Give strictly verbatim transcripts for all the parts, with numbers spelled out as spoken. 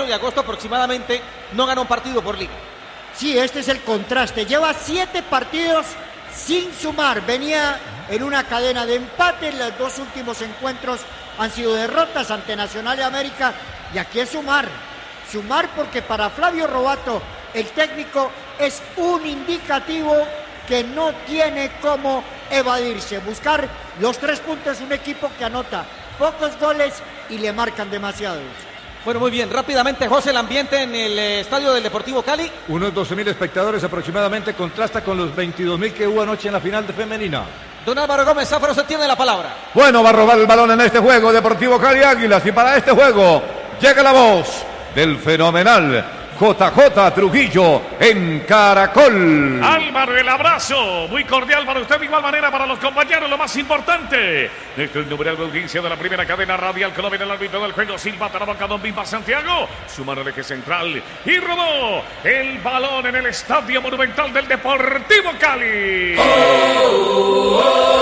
de agosto aproximadamente no gana un partido por liga. Sí, este es el contraste. Lleva siete partidos sin sumar. Venía en una cadena de empates. Los dos últimos encuentros han sido derrotas ante Nacional de América. Y aquí es sumar. Sumar porque para Flavio Robato, el técnico, es un indicativo que no tiene cómo evadirse. Buscar los tres puntos, un equipo que anota pocos goles y le marcan demasiados. Bueno, muy bien, rápidamente, José, el ambiente en el eh, estadio del Deportivo Cali. Unos doce mil espectadores aproximadamente, contrasta con los veintidós mil que hubo anoche en la final de femenina. Don Álvaro Gómez Zafaro, se tiene la palabra. Bueno, va a robar el balón en este juego Deportivo Cali Águilas, y para este juego llega la voz del fenomenal J J Trujillo en Caracol. Álvaro, el abrazo muy cordial para usted, de igual manera para los compañeros. Lo más importante, nuestro innumerable audiencia de la primera cadena radial Colombia, el árbitro del juego Silva Taraboca, Don Bimba Santiago, su mano al eje central y rodó el balón en el Estadio Monumental del Deportivo Cali. Oh, oh, oh,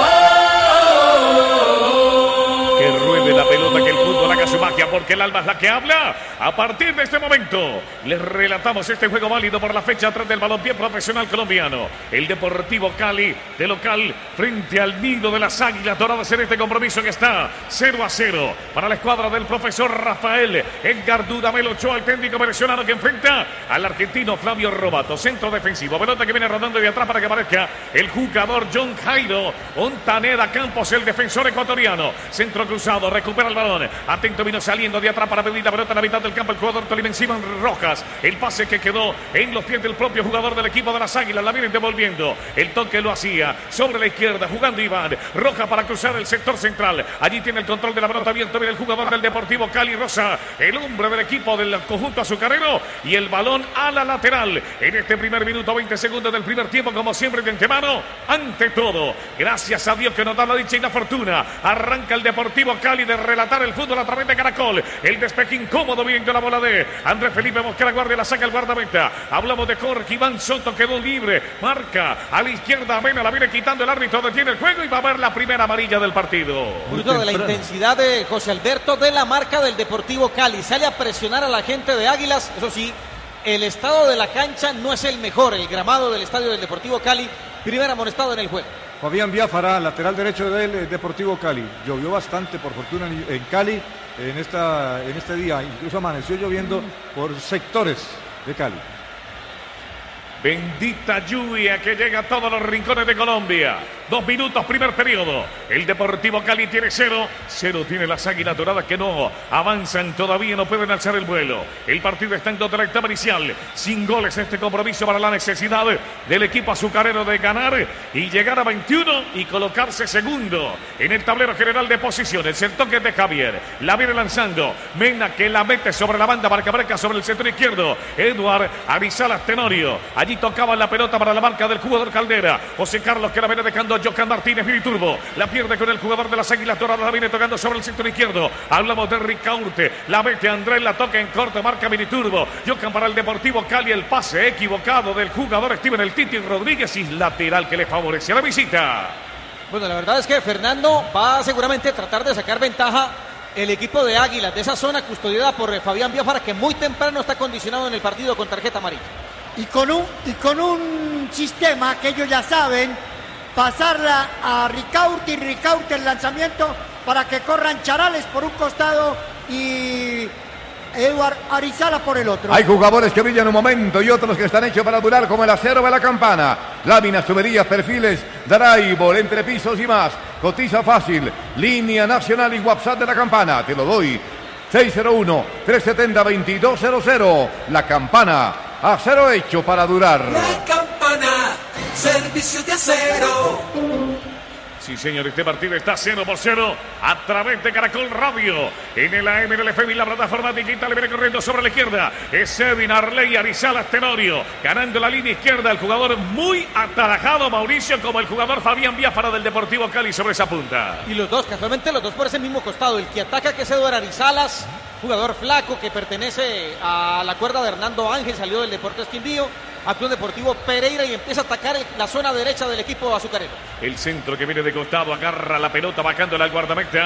oh. Que ruede la pelota, que el fútbol haga su magia, porque el alma es la que habla. A partir de este momento les relatamos este juego válido por la fecha tres del balompié profesional colombiano. El Deportivo Cali de local frente al nido de las Águilas Doradas en este compromiso que está cero a cero para la escuadra del profesor Rafael Edgar Dudamel Ochoa, el técnico venezolano que enfrenta al argentino Flavio Robato. Centro defensivo, pelota que viene rodando de atrás para que aparezca el jugador John Jairo Ontaneda Campos, el defensor ecuatoriano. Centro cruzado, recupera el balón, atento, vino saliendo de atrás para pedir la pelota en la mitad del campo el jugador tolimense Iván Rojas. El pase que quedó en los pies del propio jugador del equipo de las Águilas, la vienen devolviendo. El toque lo hacía sobre la izquierda, jugando Iván Rojas para cruzar el sector central. Allí tiene el control de la pelota abierto, viene el jugador del Deportivo Cali Rosa, el hombre del equipo del conjunto azucarero, y el balón a la lateral en este primer minuto, veinte segundos del primer tiempo, como siempre de antemano. Ante todo, gracias a Dios que nos da la dicha y la fortuna, arranca el Deportivo Cali de relatar el fútbol a través de Caracol. El despeje incómodo, viendo la bola de Andrés Felipe Mosquera, guardia, la saca el guardameta. Hablamos de Jorge Iván Soto, quedó libre, marca a la izquierda, Mena la viene quitando el árbitro, detiene el juego y va a ver la primera amarilla del partido. Fruto de la intensidad de José Alberto, de la marca del Deportivo Cali, sale a presionar a la gente de Águilas. Eso sí, el estado de la cancha no es el mejor, el gramado del estadio del Deportivo Cali, primer amonestado en el juego. Fabián Biafara, lateral derecho del Deportivo Cali. Llovió bastante, por fortuna, en Cali en, esta, en este día. Incluso amaneció lloviendo por sectores de Cali. Bendita lluvia que llega a todos los rincones de Colombia. Dos minutos, primer periodo. El Deportivo Cali tiene cero. Cero tiene las Águilas Doradas, que no avanzan todavía, no pueden alzar el vuelo. El partido está en toda la etapa inicial. Sin goles este compromiso para la necesidad del equipo azucarero de ganar y llegar a veintiuno y colocarse segundo en el tablero general de posiciones. El toque de Javier. La viene lanzando. Mena, que la mete sobre la banda para que aparezca sobre el centro izquierdo. Eduard Arizalas Tenorio. Allí tocaba la pelota para la marca del jugador Caldera. José Carlos, que la viene dejando Jocan Martínez, Miniturbo. La pierde con el jugador de las Águilas Doradas. La viene tocando sobre el sector izquierdo. Hablamos de Ricaurte. La mete Andrés, la toca en corto, marca Miniturbo. Jocan para el Deportivo Cali. El pase equivocado del jugador Steven El Titi Rodríguez, y lateral que le favorece a la visita. Bueno, la verdad es que Fernando va seguramente a tratar de sacar ventaja el equipo de Águilas de esa zona custodiada por Fabián Biafara, que muy temprano está condicionado en el partido con tarjeta amarilla. Y con un, y con un sistema que ellos ya saben, pasarla a Ricaurte y Ricaurte el lanzamiento para que corran Charales por un costado y Eduard Arizala por el otro. Hay jugadores que brillan un momento y otros que están hechos para durar, como el acero de la campana. Láminas, tuberías, perfiles, drywall, entrepisos y más. Cotiza fácil. Línea nacional y WhatsApp de la campana. Te lo doy. seis cero uno, tres siete cero, dos dos cero cero. La Campana. Acero hecho para durar. La Campana, servicio de acero. Sí, señor, este partido está cero por cero a través de Caracol Radio. En el A M, en el F M y la plataforma digital, le viene corriendo sobre la izquierda. Es Edwin Arley Arizalas Tenorio, ganando la línea izquierda. El jugador muy atarajado, Mauricio, como el jugador Fabián Biafara del Deportivo Cali sobre esa punta. Y los dos, casualmente los dos por ese mismo costado. El que ataca, que es Eduard Arizalas, jugador flaco que pertenece a la cuerda de Hernando Ángel, salió del Deportes Quindío, actuó en Deportivo Pereira y empieza a atacar el, la zona derecha del equipo azucarero. El centro que viene de costado, agarra la pelota, bajándola al guardameta.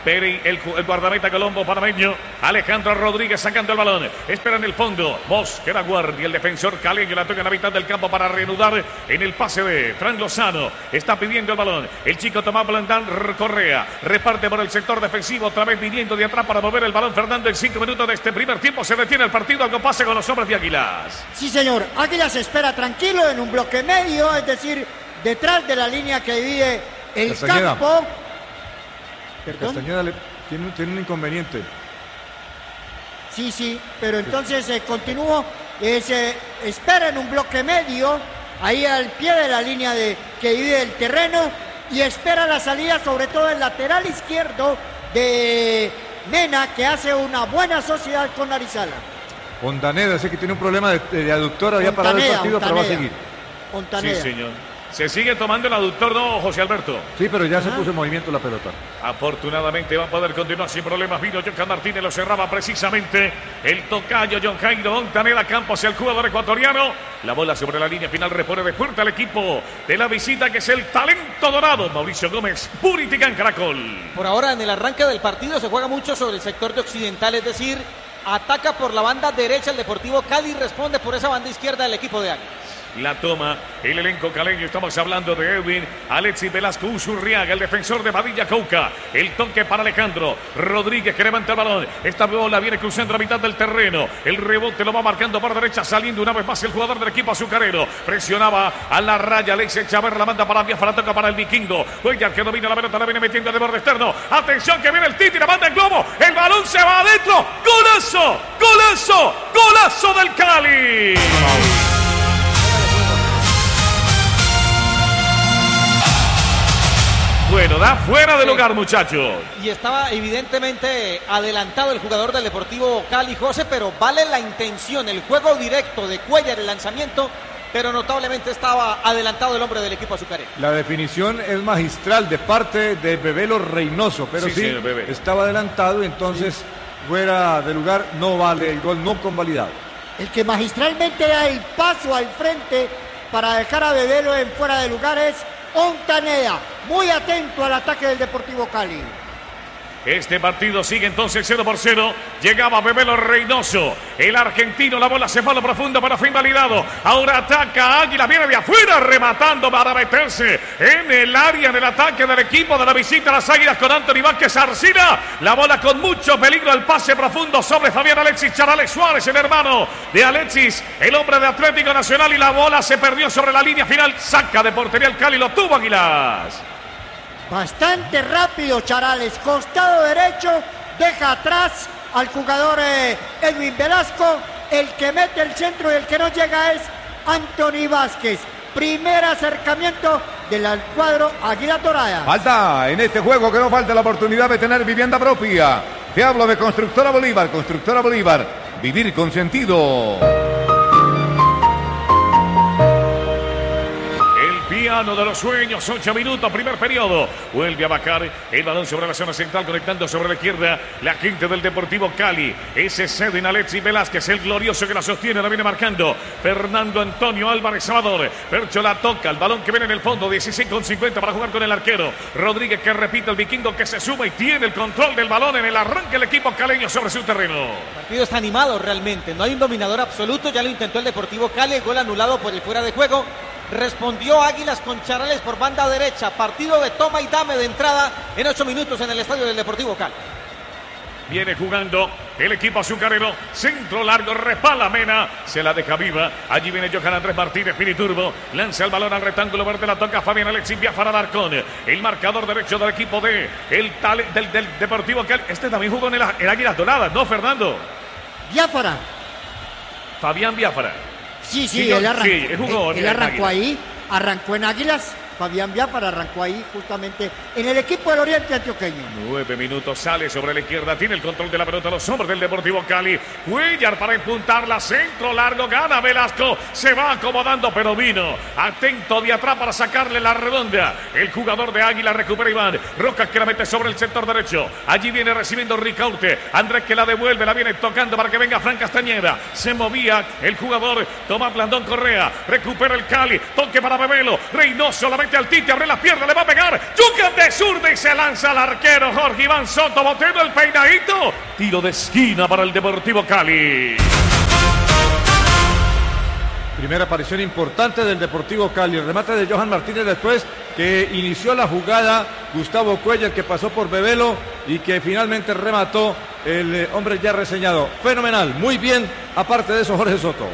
Peri, el, el guardameta colombo panameño. Alejandro Rodríguez sacando el balón. Espera en el fondo. Mosquera guardia. El defensor caleño la toca en la mitad del campo para reanudar en el pase de Fran Lozano. Está pidiendo el balón. El chico Tomás Blandán Correa. Reparte por el sector defensivo. Otra vez viniendo de atrás para mover el balón. Fernando, en cinco minutos de este primer tiempo se detiene el partido. Algo pasa con los hombres de Águilas. Sí, señor. Águilas espera tranquilo en un bloque medio. Es decir, detrás de la línea que divide el Castañeda. campo. Castañeda le, tiene, tiene un inconveniente. Sí, sí, pero entonces eh, continúo. Eh, se espera en un bloque medio, ahí al pie de la línea de, que divide el terreno, y espera la salida, sobre todo el lateral izquierdo de Mena, que hace una buena sociedad con Arizala. Ondaneda, sé que tiene un problema de, de aductor, había parado el partido, pero va a seguir. Ontaneda. Sí, señor. Se sigue tomando el aductor, ¿no, José Alberto? Sí, pero ya se Ajá. puso en movimiento la pelota. Afortunadamente va a poder continuar sin problemas. Vino Johan Martínez, lo cerraba precisamente el tocayo John Jairo Ontaneda Campos, el jugador ecuatoriano. La bola sobre la línea final, repone de fuerte al equipo de la visita, que es el talento dorado, Mauricio Gómez, Puriticán Caracol. Por ahora, en el arranque del partido se juega mucho sobre el sector de occidental, es decir, ataca por la banda derecha el Deportivo Cali y responde por esa banda izquierda el equipo de Águilas. La toma el elenco caleño. Estamos hablando de Edwin Alexis Velasco Usurriaga, el defensor de Padilla Cauca. El toque para Alejandro Rodríguez, que levanta el balón. Esta bola viene cruzando a mitad del terreno. El rebote lo va marcando por derecha, saliendo una vez más el jugador del equipo azucarero. Presionaba a la raya Alexis Chaver, la manda para Biafra, toca para el vikingo. Cuellar, que domina la pelota, la viene metiendo de borde externo. Atención, que viene el Titi, la manda el globo. El balón se va adentro. ¡Golazo! ¡Golazo! ¡Golazo del Cali! Bueno, da fuera de lugar, muchachos. Y estaba evidentemente adelantado el jugador del Deportivo Cali, José, pero vale la intención, el juego directo de Cuellar, el lanzamiento, pero notablemente estaba adelantado el hombre del equipo azucarero. La definición es magistral de parte de Bebelo Reynoso, pero Sí, sí, señor Bebé. estaba adelantado y entonces fuera de lugar, no vale el gol, no convalidado. El que magistralmente da el paso al frente para dejar a Bebelo en fuera de lugar es Ontaneda, muy atento al ataque del Deportivo Cali. Este partido sigue entonces cero por cero. Llegaba Bebelo Reynoso, el argentino. La bola se fue a lo profundo, pero fue invalidado. Ahora ataca Águila, viene de afuera, rematando para meterse en el área del ataque del equipo de la visita a las Águilas con Anthony Vázquez Arcina. La bola con mucho peligro, el pase profundo sobre Fabián Alexis Charales Suárez, el hermano de Alexis, el hombre de Atlético Nacional, y la bola se perdió sobre la línea final. Saca de portería el Cali, lo tuvo Águilas. Bastante rápido Charales, costado derecho, deja atrás al jugador eh, Edwin Velasco. El que mete el centro y el que no llega es Anthony Vázquez. Primer acercamiento del cuadro Águila Dorada. Falta en este juego, que no falta la oportunidad de tener vivienda propia. Te hablo de Constructora Bolívar. Constructora Bolívar, vivir con sentido. Piano de los sueños, ocho minutos, primer periodo. Vuelve a bajar el balón sobre la zona central, conectando sobre la izquierda la gente del Deportivo Cali. Ese Sedin Alexis Velázquez, el glorioso que la sostiene, la viene marcando Fernando Antonio Álvarez Salvador. Percho la toca, el balón que viene en el fondo, dieciséis con cincuenta para jugar con el arquero Rodríguez, que repite, el vikingo que se suma y tiene el control del balón en el arranque el equipo caleño sobre su terreno. El partido está animado realmente, no hay un dominador absoluto, ya lo intentó el Deportivo Cali, gol anulado por el fuera de juego. Respondió Águilas con Charales por banda derecha. Partido de toma y dame de entrada en ocho minutos en el estadio del Deportivo Cali. Viene jugando el equipo azucarero. Centro largo, repala Mena. Se la deja viva. Allí viene Johan Andrés Martínez, Piniturbo. Lanza el balón al rectángulo verde. La toca Fabián Alexis Biafara Darcón. El marcador derecho del equipo de el tal, del, del Deportivo Cali. Este también jugó en el, el Águilas Doradas, ¿no, Fernando? Biafara. Fabián Biafara. Sí, sí, Sí, yo- él arrancó, sí, él jugó él, en él arrancó Águilas. ahí, arrancó en Águilas. Fabián Biafara arrancó ahí justamente en el equipo del Oriente Antioqueño. Nueve minutos, sale sobre la izquierda, tiene el control de la pelota los hombres del Deportivo Cali. Cuellar para empuntarla, centro largo, gana Velasco, se va acomodando, pero vino atento de atrás para sacarle la redonda. El jugador de Águila recupera Iván Rojas, que la mete sobre el sector derecho. Allí viene recibiendo Ricaurte, Andrés, que la devuelve, la viene tocando para que venga Fran Castañeda. Se movía el jugador Tomás Blandón Correa, recupera el Cali, toque para Bebelo, Reynoso, la frente al Tite, abre la pierna, le va a pegar. Yuca de zurda y se lanza al arquero Jorge Iván Soto, botero el peinadito. Tiro de esquina para el Deportivo Cali. Primera aparición importante del Deportivo Cali. El remate de Johan Martínez después que inició la jugada Gustavo Cuellar, que pasó por Bebelo y que finalmente remató el eh, hombre ya reseñado. Fenomenal, muy bien. Aparte de eso, Jorge Soto.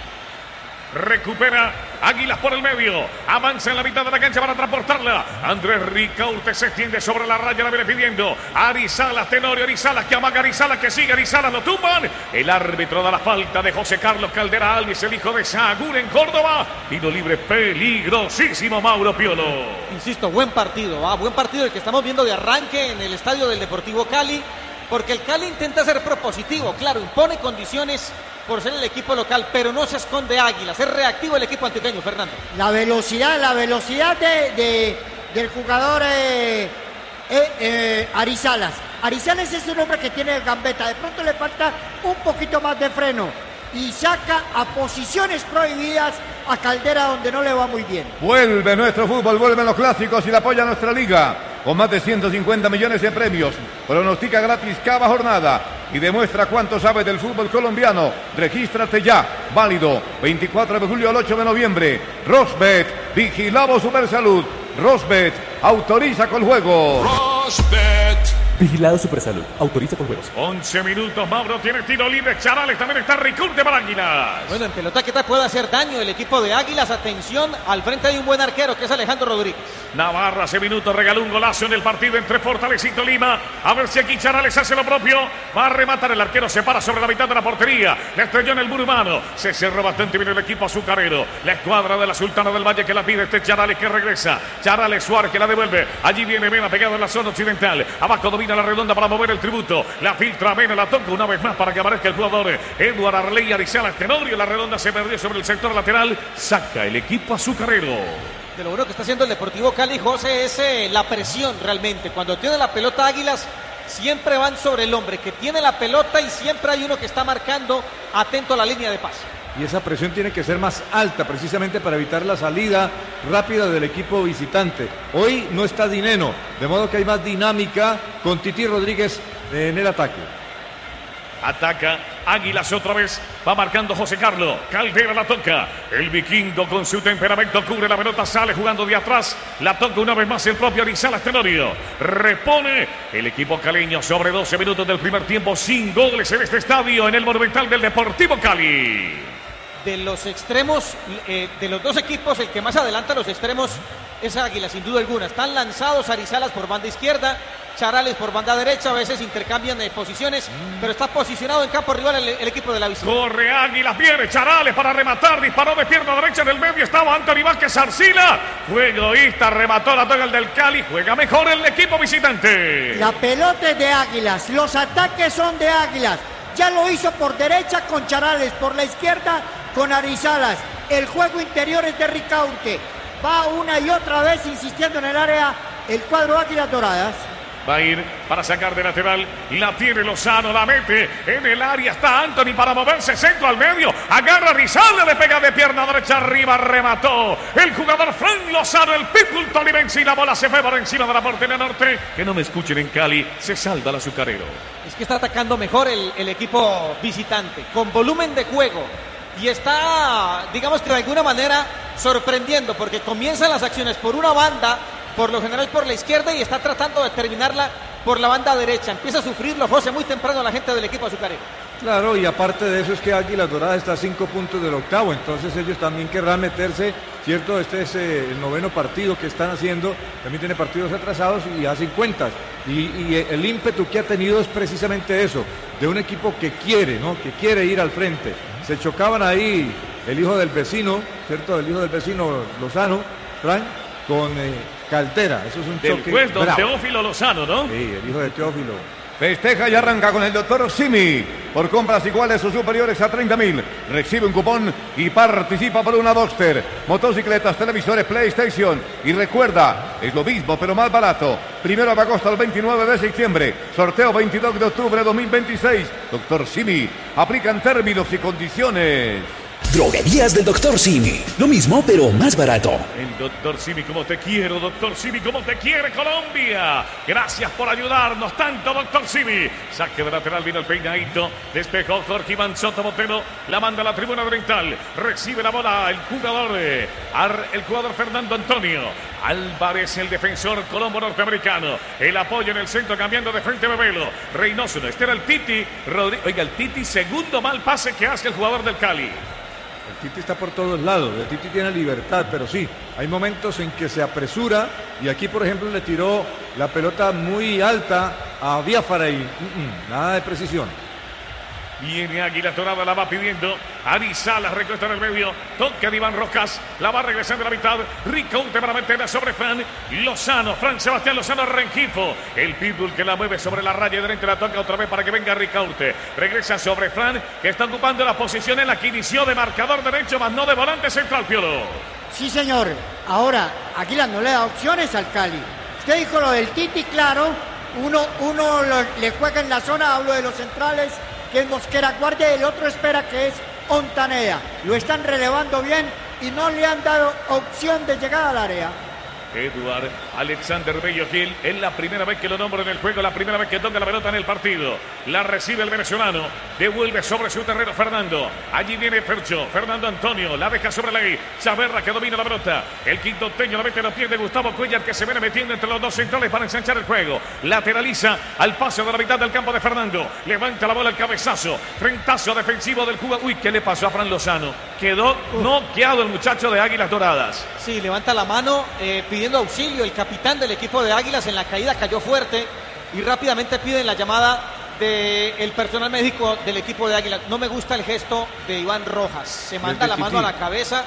Recupera Águilas por el medio. Avanza en la mitad de la cancha para transportarla. Andrés Ricaurte se extiende sobre la raya. La viene pidiendo Arizalas, Tenorio Arizalas, que amaga Arizalas, que sigue Arizalas, lo tumban. El árbitro da la falta de José Carlos Caldera Alves, el hijo de Sagún en Córdoba. Tiro libre peligrosísimo, Mauro Piolo. Insisto, buen partido, ¿ah? Buen partido el que estamos viendo de arranque en el estadio del Deportivo Cali. Porque el Cali intenta ser propositivo, claro, impone condiciones por ser el equipo local, pero no se esconde Águilas, es reactivo el equipo antioqueño, Fernando. La velocidad, la velocidad de, de, del jugador eh, eh, eh, Arizalas. Arizalas es un hombre que tiene gambeta, de pronto le falta un poquito más de freno y saca a posiciones prohibidas a Caldera donde no le va muy bien. Vuelve nuestro fútbol, vuelven los clásicos y la apoya nuestra liga. Con más de ciento cincuenta millones de premios. Pronostica gratis cada jornada y demuestra cuánto sabe del fútbol colombiano. Regístrate ya. Válido veinticuatro de julio al ocho de noviembre. Rosbet, vigilado Supersalud. Rosbet, autoriza con juego. Rosbet. Vigilado Supersalud. Autoriza con juegos. once minutos, Mauro tiene tiro libre. Charales también está Ricaurte para Águilas. Bueno, en pelota, ¿qué tal puede hacer daño el equipo de Águilas? Atención, al frente hay un buen arquero que es Alejandro Rodríguez. Navarra hace minutos regaló un golazo en el partido entre Fortaleza y Tolima. A ver si aquí Charales hace lo propio. Va a rematar el arquero, se para sobre la mitad de la portería. Le estrelló en el muro humano. Se cerró bastante bien el equipo azucarero. La escuadra de la Sultana del Valle que la pide. Este Charales que regresa. Charales Suárez que la devuelve. Allí viene Mena pegado en la zona occidental. Abajo domina la redonda para mover el tributo. La filtra Mena, la toca una vez más para que aparezca el jugador Eduardo Arley Arizalas Tenorio. La redonda se perdió sobre el sector lateral. Saca el equipo azucarero. De lo bueno que está haciendo el Deportivo Cali, José, es eh, la presión realmente. Cuando tiene la pelota Águilas, siempre van sobre el hombre que tiene la pelota y siempre hay uno que está marcando atento a la línea de pase. Y esa presión tiene que ser más alta precisamente para evitar la salida rápida del equipo visitante. Hoy no está Dineno, de modo que hay más dinámica con Titi Rodríguez en el ataque. Ataca Águilas otra vez. Va marcando José Carlos. Caldera la toca. El vikingo con su temperamento cubre la pelota. Sale jugando de atrás. La toca una vez más el propio Arizalas Tenorio. Repone el equipo caleño sobre doce minutos del primer tiempo. Sin goles en este estadio en el Monumental del Deportivo Cali. De los extremos, eh, de los dos equipos, el que más adelanta los extremos es Águila, sin duda alguna. Están lanzados Arizalas por banda izquierda, Charales por banda derecha, a veces intercambian de posiciones, mm. pero está posicionado en campo rival el, el equipo de la visita. Corre Águilas, viene Charales para rematar, disparó de pierna derecha en el medio, estaba Anthony Vázquez Arcila, fue egoísta, remató la toca el del Cali, juega mejor el equipo visitante. La pelota es de Águilas, los ataques son de Águilas, ya lo hizo por derecha con Charales, por la izquierda con Arizalas, el juego interior es de Ricaurte, va una y otra vez insistiendo en el área el cuadro Águilas Doradas. Va a ir para sacar de lateral. La tiene Lozano, la mete en el área. Está Anthony para moverse centro al medio. Agarra a Rizalde, le pega de pierna derecha arriba. Remató el jugador Frank Lozano, el pitbull tolimense. Y la bola se fue por encima de la portería norte. Que no me escuchen en Cali. Se salva el azucarero. Es que está atacando mejor el, el equipo visitante. Con volumen de juego. Y está, digamos que de alguna manera, sorprendiendo. Porque comienzan las acciones por una banda, por lo general por la izquierda, y está tratando de terminarla por la banda derecha. Empieza a sufrirlo, José, muy temprano la gente del equipo azucarero. Claro, y aparte de eso es que Águilas Doradas está a cinco puntos del octavo, entonces ellos también querrán meterse, ¿cierto? Este es eh, el noveno partido que están haciendo, también tiene partidos atrasados y hacen cuentas. Y, y el ímpetu que ha tenido es precisamente eso, de un equipo que quiere, ¿no? Que quiere ir al frente. Se chocaban ahí el hijo del vecino, ¿cierto? El hijo del vecino Lozano, Frank, con eh, Caldera. Eso es un del choque juez don bravo. Teófilo Lozano, ¿no? Sí, el hijo de Teófilo. Festeja y arranca con el doctor Simi. Por compras iguales o superiores a treinta mil. Recibe un cupón y participa por una Boxster. Motocicletas, televisores, PlayStation. Y recuerda, es lo mismo pero más barato. Primero de agosto al veintinueve de septiembre. Sorteo veintidós de octubre de dos mil veintiséis. Doctor Simi. Aplican términos y condiciones. Droguerías del doctor Simi. Lo mismo, pero más barato. El doctor Simi, como te quiero, doctor Simi, como te quiere Colombia. Gracias por ayudarnos tanto, doctor Simi. Saque de lateral, vino el peinadito. Despejó Jorge Iván Soto Botero. La manda a la tribuna oriental. Recibe la bola el jugador, eh, el jugador Fernando Antonio Álvarez, el defensor colombo norteamericano. El apoyo en el centro, cambiando de frente a Bebelo. Reynoso, este era el Titi. Rodri- Oiga, el Titi, segundo mal pase que hace el jugador del Cali. El Titi está por todos lados, el Titi tiene libertad, pero sí, hay momentos en que se apresura y aquí, por ejemplo, le tiró la pelota muy alta a Biafara y uh-uh, nada de precisión. Viene Águila Dorada, la va pidiendo. Ari Salas recuesta en el medio. Toca de Iván Rojas. La va regresando a la mitad. Ricaurte para meterla sobre Fran Lozano. Fran Sebastián Lozano Rengifo. El pitbull que la mueve sobre la raya de frente. La toca otra vez para que venga Ricaurte. Regresa sobre Fran, que está ocupando la posición en la que inició de marcador derecho, más no de volante central, Piolo. Sí, señor. Ahora, Águila no le da opciones al Cali. Usted dijo lo del Titi, claro. Uno, uno lo, le juega en la zona, hablo de los centrales, que es Mosquera guardia, y el otro espera, que es Ontaneda. Lo están relevando bien y no le han dado opción de llegar al área. Eduard Alexander Bello Gil, es la primera vez que lo nombro en el juego, la primera vez que toca la pelota en el partido. La recibe el venezolano, devuelve sobre su terreno Fernando. Allí viene Fercho, Fernando Antonio, la deja sobre la I. Chaverra, que domina la pelota. El quintonteño la mete a los pies de Gustavo Cuellar, que se viene metiendo entre los dos centrales para ensanchar el juego. Lateraliza al paso de la mitad del campo de Fernando. Levanta la bola al cabezazo. Frentazo defensivo del jugador. Uy, ¿qué le pasó a Fran Lozano? Quedó noqueado el muchacho de Águilas Doradas. Sí, levanta la mano eh, pidiendo auxilio. El capitán del equipo de Águilas en la caída cayó fuerte y rápidamente piden la llamada del personal médico del equipo de Águilas. No me gusta el gesto de Iván Rojas. Se manda la mano a la cabeza.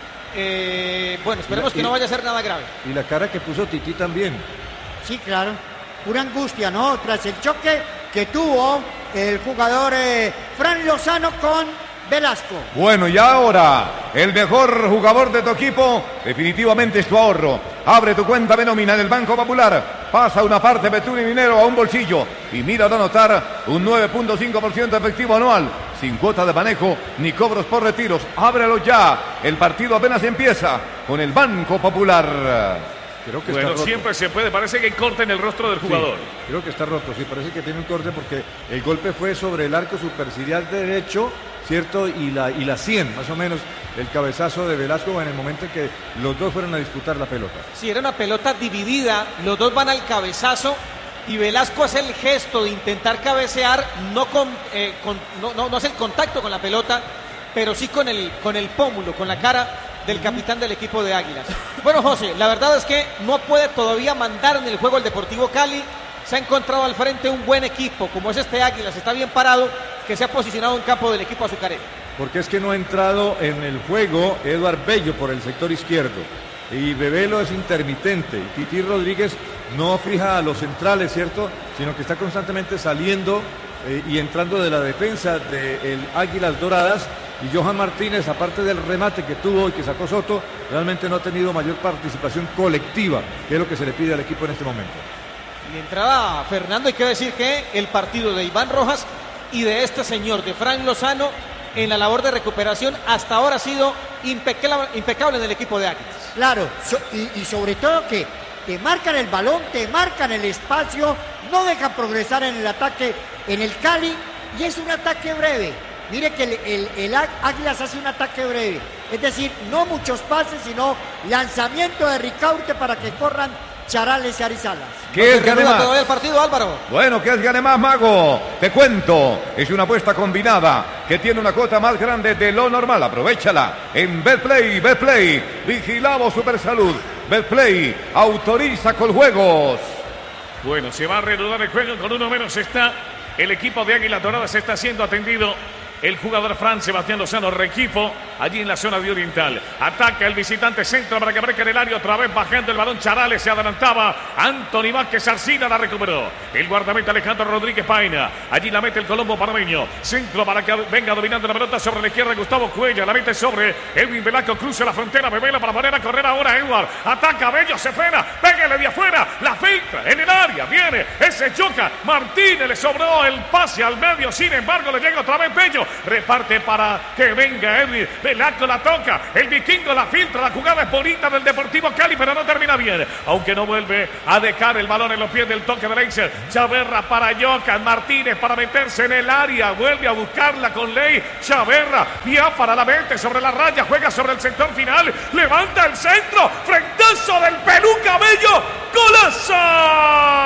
Eh, bueno, esperemos y la, que no y, vaya a ser nada grave. Y la cara que puso Titi también. Sí, claro. Pura angustia, ¿no? Tras el choque que tuvo el jugador eh, Fran Lozano con Velasco. Bueno, y ahora el mejor jugador de tu equipo definitivamente es tu ahorro. Abre tu cuenta de nómina en el Banco Popular, pasa una parte de tu dinero a un bolsillo y mira de anotar un nueve punto cinco por ciento efectivo anual, sin cuota de manejo ni cobros por retiros. Ábrelo ya, el partido apenas empieza con el Banco Popular. Creo que bueno, está roto. Siempre se puede, parece que hay corte en el rostro del jugador. Sí, creo que está roto, sí, parece que tiene un corte porque el golpe fue sobre el arco superciliar derecho, ¿cierto? Y la, y la sien, más o menos, el cabezazo de Velasco en el momento en que los dos fueron a disputar la pelota. Sí, era una pelota dividida, los dos van al cabezazo y Velasco hace el gesto de intentar cabecear, no, con, eh, con, no, no, no hace el contacto con la pelota, pero sí con el, con el pómulo, con la cara del capitán del equipo de Águilas. Bueno, José, la verdad es que no puede todavía mandar en el juego el Deportivo Cali. Se ha encontrado al frente un buen equipo, como es este Águilas, está bien parado, que se ha posicionado en campo del equipo azucarero. Porque es que no ha entrado en el juego Eduard Bello por el sector izquierdo. Y Bebelo es intermitente. Y Titi Rodríguez no fija a los centrales, ¿cierto? Sino que está constantemente saliendo eh, y entrando de la defensa del Águilas Doradas. Y Johan Martínez, aparte del remate que tuvo y que sacó Soto, realmente no ha tenido mayor participación colectiva, que es lo que se le pide al equipo en este momento. Y de entrada, Fernando, hay que decir que el partido de Iván Rojas y de este señor, de Fran Lozano, en la labor de recuperación, hasta ahora ha sido impecable, impecable en el equipo de Águilas. Claro, so, y, y sobre todo que te marcan el balón, te marcan el espacio, no dejan progresar en el ataque en el Cali, y es un ataque breve. Mire que el, el, el Águilas hace un ataque breve, es decir, no muchos pases, sino lanzamiento de Ricaurte para que corran Charales y Arizalas. ¿Qué es gane más? Todavía el partido, Álvaro. Bueno, ¿qué es gane más, Mago? Te cuento, es una apuesta combinada que tiene una cuota más grande de lo normal. Aprovechala en Betplay, Betplay, vigilamos Supersalud. Betplay, autoriza con juegos. Bueno, se va a reanudar el juego, con uno menos está el equipo de Águilas Doradas, se está siendo atendido el jugador Fran Sebastián Lozano Rengifo, allí en la zona de oriental. Ataca el visitante centro para que aparezca en el área, otra vez bajando el balón Charales, se adelantaba Anthony Vázquez Arcina, la recuperó. El guardameta Alejandro Rodríguez Paina, allí la mete el colombo panameño. Centro para que venga dominando la pelota sobre la izquierda Gustavo Cuella, la mete sobre Edwin Velasco, cruza la frontera, Bebela para poner a correr ahora Eduard. Ataca Bello, se frena, pégale de afuera, la filtra en el área, viene ese choca. Martínez le sobró el pase al medio, sin embargo le llega otra vez Bello. reparte para que venga Edwin, Velasco la toca, el vikingo la filtra, la jugada es bonita del Deportivo Cali, pero no termina bien, aunque no vuelve a dejar el balón en los pies del toque de Leiser. Chaverra para Jocan, Martínez para meterse en el área, vuelve a buscarla con Ley, Chaverra, Biafara la mete sobre la raya, juega sobre el sector final, levanta el centro, frentazo del Perú Cabello, ¡golazo!